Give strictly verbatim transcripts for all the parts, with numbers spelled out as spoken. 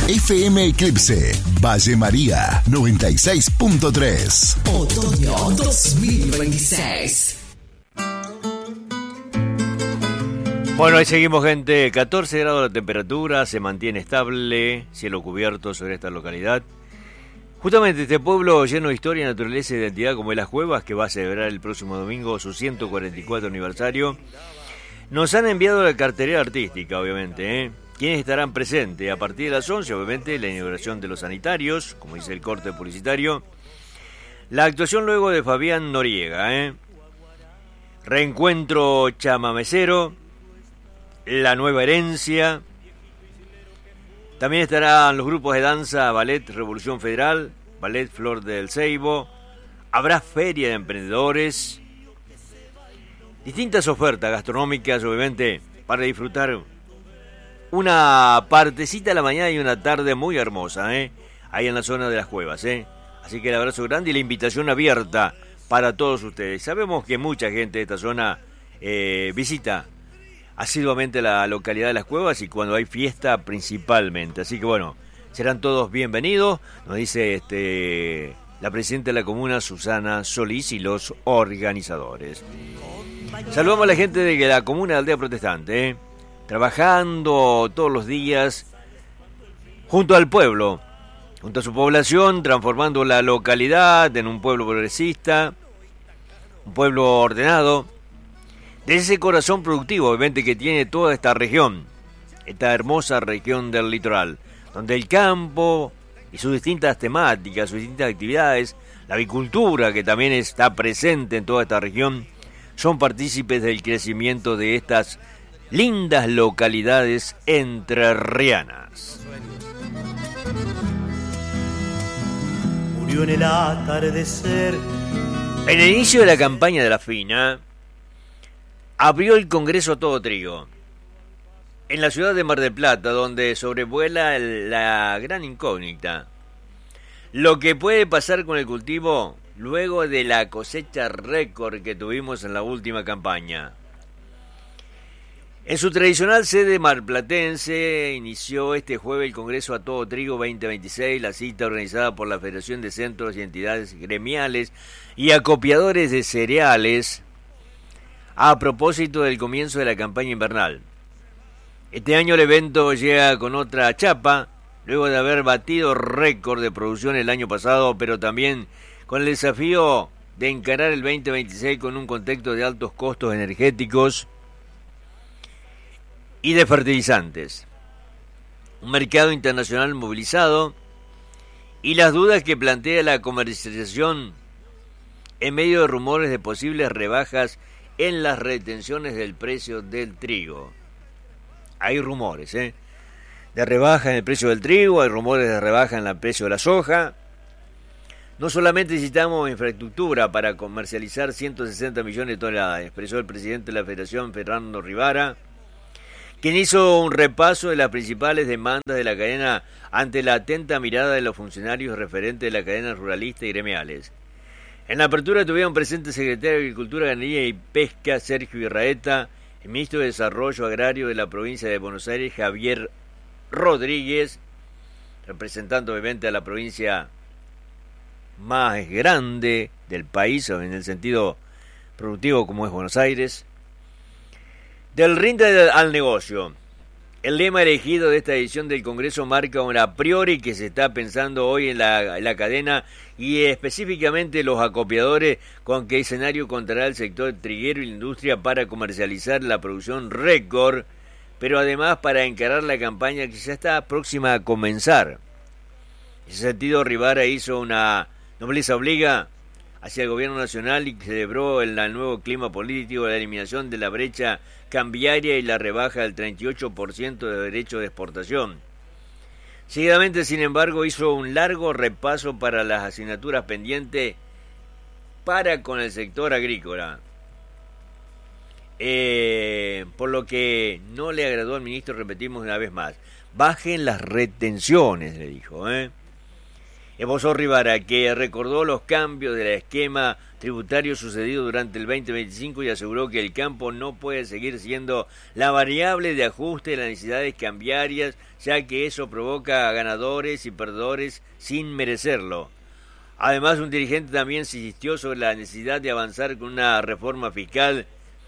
F M Eclipse, Valle María, noventa y seis punto tres. Otoño dos mil veintiséis. Bueno, ahí seguimos, gente. catorce grados la temperatura, se mantiene estable, cielo cubierto sobre esta localidad. Justamente este pueblo lleno de historia, naturaleza y identidad como es Las Cuevas, que va a celebrar el próximo domingo su ciento cuarenta y cuatro aniversario. Nos han enviado la cartelera artística, obviamente, ¿eh? ¿Quiénes estarán presentes? A partir de las once, obviamente, la inauguración de los sanitarios, como dice el corte publicitario. La actuación luego de Fabián Noriega, ¿eh? Reencuentro chamamecero, La Nueva Herencia. También estarán los grupos de danza Ballet Revolución Federal, Ballet Flor del Ceibo. Habrá feria de emprendedores. Distintas ofertas gastronómicas, obviamente, para disfrutar una partecita de la mañana y una tarde muy hermosa, ¿eh? Ahí en la zona de Las Cuevas, ¿eh? Así que el abrazo grande y la invitación abierta para todos ustedes. Sabemos que mucha gente de esta zona eh, visita asiduamente la localidad de Las Cuevas y cuando hay fiesta principalmente. Así que bueno, serán todos bienvenidos, nos dice este la presidenta de la comuna, Susana Solís, y los organizadores. Saludamos a la gente de la comuna de Aldea Protestante, ¿eh? Trabajando todos los días junto al pueblo, junto a su población, transformando la localidad en un pueblo progresista, un pueblo ordenado, de ese corazón productivo, obviamente, que tiene toda esta región, esta hermosa región del litoral, donde el campo y sus distintas temáticas, sus distintas actividades, la avicultura, que también está presente en toda esta región, son partícipes del crecimiento de estas lindas localidades entrerrianas. Murió en el atardecer. En el inicio de la campaña de la FINA, abrió el Congreso Todo Trigo, en la ciudad de Mar del Plata, donde sobrevuela el, la gran incógnita. Lo que puede pasar con el cultivo luego de la cosecha récord que tuvimos en la última campaña. En su tradicional sede marplatense inició este jueves el Congreso A Todo Trigo veinte veintiséis, la cita organizada por la Federación de Centros y Entidades Gremiales y Acopiadores de Cereales a propósito del comienzo de la campaña invernal. Este año el evento llega con otra chapa, luego de haber batido récord de producción el año pasado, pero también con el desafío de encarar el veinte veintiséis con un contexto de altos costos energéticos y de fertilizantes, un mercado internacional movilizado y las dudas que plantea la comercialización en medio de rumores de posibles rebajas en las retenciones del precio del trigo. Hay rumores, ¿eh? de rebaja en el precio del trigo, hay rumores de rebaja en el precio de la soja. No solamente necesitamos infraestructura para comercializar ciento sesenta millones de toneladas, expresó el presidente de la Federación, Fernando Rivara, quien hizo un repaso de las principales demandas de la cadena ante la atenta mirada de los funcionarios referentes de la cadena ruralista y gremiales. En la apertura tuvieron presente el secretario de Agricultura, Ganadería y Pesca, Sergio Irraeta, el ministro de Desarrollo Agrario de la provincia de Buenos Aires, Javier Rodríguez, representando obviamente a la provincia más grande del país, en el sentido productivo como es Buenos Aires. Del rinde al negocio. El lema elegido de esta edición del Congreso marca un a priori que se está pensando hoy en la, en la cadena y específicamente los acopiadores, con qué escenario contará el sector triguero y la industria para comercializar la producción récord, pero además para encarar la campaña que ya está próxima a comenzar. En ese sentido, Rivara hizo una nobleza obliga hacia el gobierno nacional y celebró el nuevo clima político, la eliminación de la brecha cambiaria y la rebaja del treinta y ocho por ciento de derecho de exportación. Seguidamente, sin embargo, hizo un largo repaso para las asignaturas pendientes para con el sector agrícola. Eh, por lo que no le agradó al ministro, repetimos una vez más, bajen las retenciones, le dijo, ¿eh? Esbozó Rivara, que recordó los cambios del esquema tributario sucedido durante el veinte veinticinco y aseguró que el campo no puede seguir siendo la variable de ajuste de las necesidades cambiarias, ya que eso provoca ganadores y perdedores sin merecerlo. Además, un dirigente también se insistió sobre la necesidad de avanzar con una reforma fiscal,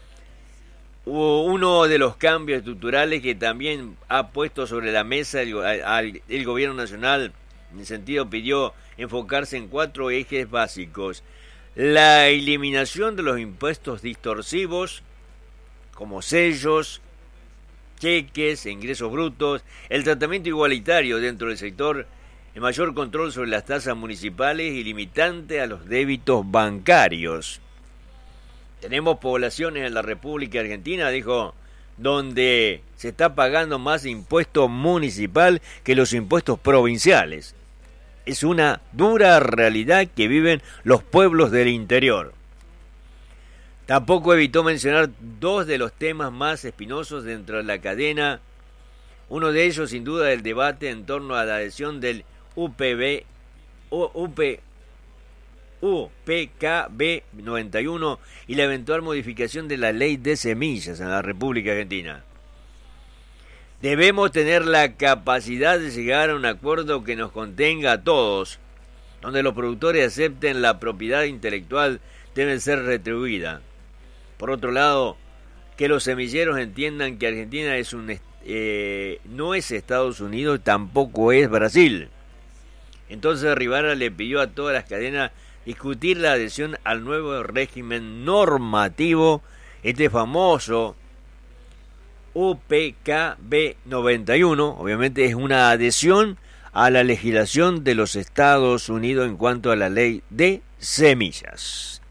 uno de los cambios estructurales que también ha puesto sobre la mesa el, el, el gobierno nacional. En ese sentido, pidió enfocarse en cuatro ejes básicos: la eliminación de los impuestos distorsivos, como sellos, cheques, ingresos brutos, el tratamiento igualitario dentro del sector, el mayor control sobre las tasas municipales y limitante a los débitos bancarios. Tenemos poblaciones en la República Argentina, dijo, donde se está pagando más impuesto municipal que los impuestos provinciales. Es una dura realidad que viven los pueblos del interior. Tampoco evitó mencionar dos de los temas más espinosos dentro de la cadena. Uno de ellos, sin duda, el debate en torno a la adhesión del U P B, U P, U P K B noventa y uno y la eventual modificación de la ley de semillas en la República Argentina. Debemos tener la capacidad de llegar a un acuerdo que nos contenga a todos, donde los productores acepten la propiedad intelectual debe ser retribuida. Por otro lado, que los semilleros entiendan que Argentina es un eh, no es Estados Unidos, tampoco es Brasil. Entonces Rivara le pidió a todas las cadenas discutir la adhesión al nuevo régimen normativo, este famoso U P K B noventa y uno, obviamente es una adhesión a la legislación de los Estados Unidos en cuanto a la ley de semillas.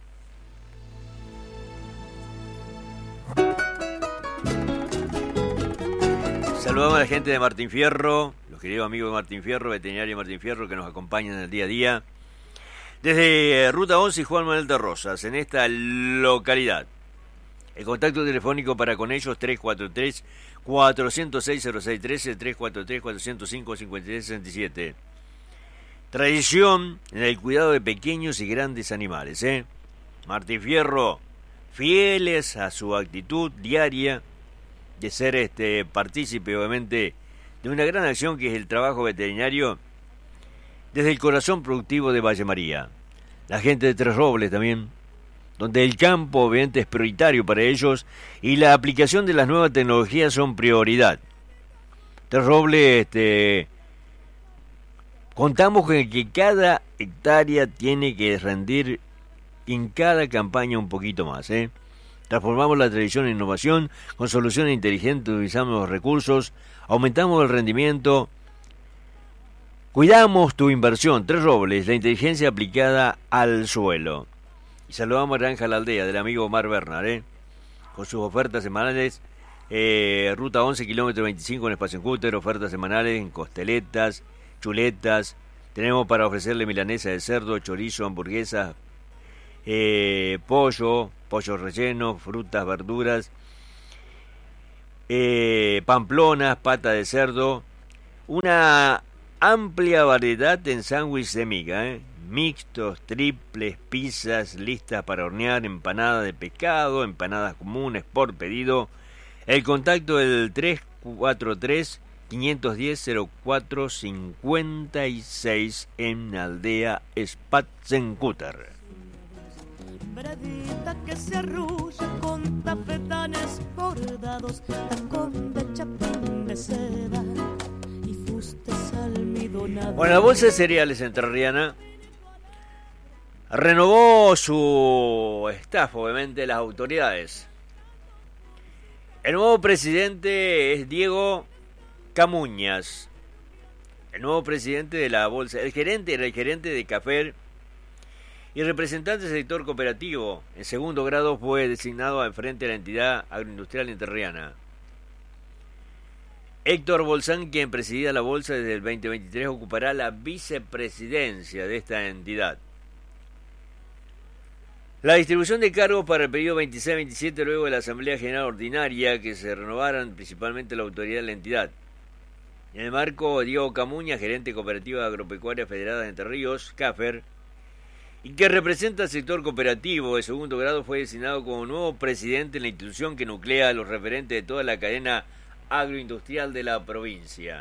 Saludamos a la gente de Martín Fierro, los queridos amigos de Martín Fierro, veterinario Martín Fierro, que nos acompañan en el día a día. Desde Ruta once y Juan Manuel de Rosas, en esta localidad. El contacto telefónico para con ellos tres cuatro tres, cuatro cero seis, cero seis uno tres, tres cuatro tres, cuatro cero cinco, cinco tres seis siete. Tradición en el cuidado de pequeños y grandes animales, ¿eh? Martín Fierro, fieles a su actitud diaria de ser este partícipe, obviamente, de una gran acción que es el trabajo veterinario desde el corazón productivo de Valle María. La gente de Tres Robles también, donde el campo obviamente es prioritario para ellos y la aplicación de las nuevas tecnologías son prioridad. Tres Robles, este, contamos con que cada hectárea tiene que rendir en cada campaña un poquito más, ¿eh? Transformamos la tradición en innovación, con soluciones inteligentes utilizamos los recursos, aumentamos el rendimiento, cuidamos tu inversión. Tres Robles, la inteligencia aplicada al suelo. Y saludamos a Granja La Aldea, del amigo Omar Bernard, ¿eh? Con sus ofertas semanales, eh, Ruta once, kilómetro veinticinco en Espacio Cúter, ofertas semanales en costeletas, chuletas. Tenemos para ofrecerle milanesa de cerdo, chorizo, hamburguesas, eh, pollo, pollo relleno, frutas, verduras, eh, pamplonas, pata de cerdo, una amplia variedad en sándwich de miga, ¿eh? Mixtos, triples, pizzas listas para hornear, empanadas de pescado, empanadas comunes por pedido. El contacto del tres cuatro tres, cinco uno cero, cero cuatro cinco seis en Aldea Spatzenkutter. Bradita que se arrulla con tafetanes bordados, tacón de chapín de seda y fustes almidonados. Bueno, la Bolsa de Cereales Entrerriana renovó su staff, obviamente, las autoridades. El nuevo presidente es Diego Camuñas, el nuevo presidente de la Bolsa. El gerente era el gerente de Café y representante del sector cooperativo. En segundo grado fue designado al frente de la entidad agroindustrial entrerriana. Héctor Bolsán, quien presidía la Bolsa desde el veinte veintitrés, ocupará la vicepresidencia de esta entidad. La distribución de cargos para el periodo veintiséis veintisiete, luego de la Asamblea General Ordinaria, que se renovaran principalmente la autoridad de la entidad. En el marco, Diego Camuña, gerente cooperativa agropecuaria federada de Entre Ríos, CAFER, y que representa al sector cooperativo de segundo grado, fue designado como nuevo presidente en la institución que nuclea a los referentes de toda la cadena agroindustrial de la provincia.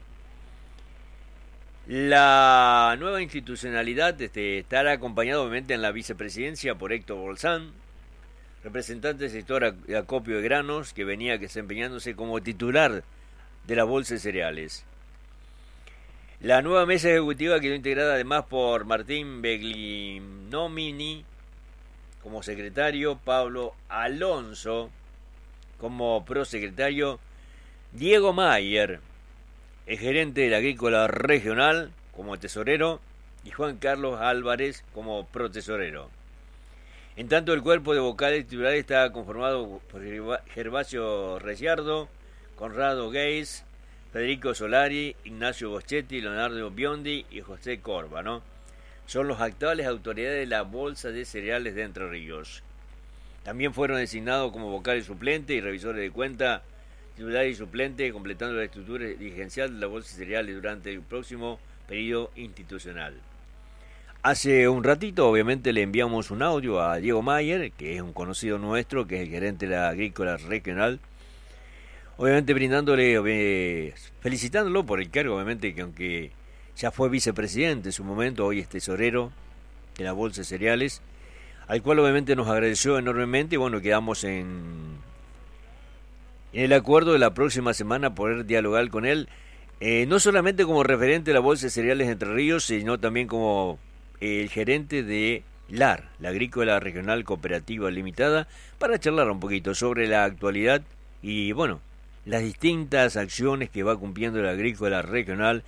La nueva institucionalidad este, estará acompañada obviamente en la vicepresidencia por Héctor Bolzán, representante del sector de acopio de granos, que venía desempeñándose como titular de la bolsa de cereales. La nueva mesa ejecutiva quedó integrada además por Martín Beglinomini como secretario, Pablo Alonso como prosecretario, Diego Mayer, el gerente de la Agrícola Regional, como tesorero, y Juan Carlos Álvarez como protesorero. En tanto, el cuerpo de vocales titulares está conformado por Gervasio Reciardo, Conrado Geis, Federico Solari, Ignacio Boschetti, Leonardo Biondi y José Corva, ¿no? Son los actuales autoridades de la Bolsa de Cereales de Entre Ríos. También fueron designados como vocales suplentes y revisores de cuenta, titular y suplente, completando la estructura dirigencial de la Bolsa de Cereales durante el próximo periodo institucional. Hace un ratito, obviamente, le enviamos un audio a Diego Mayer, que es un conocido nuestro, que es el gerente de la Agrícola Regional, obviamente brindándole, eh, felicitándolo por el cargo, obviamente, que aunque ya fue vicepresidente en su momento, hoy es tesorero de la Bolsa de Cereales, al cual obviamente nos agradeció enormemente y bueno, quedamos en... En el acuerdo de la próxima semana poder dialogar con él, eh, no solamente como referente de la Bolsa de Cereales de Entre Ríos, sino también como el gerente de L A R, la Agrícola Regional Cooperativa Limitada, para charlar un poquito sobre la actualidad y, bueno, las distintas acciones que va cumpliendo la Agrícola Regional,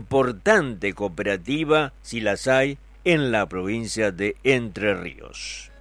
importante cooperativa, si las hay, en la provincia de Entre Ríos.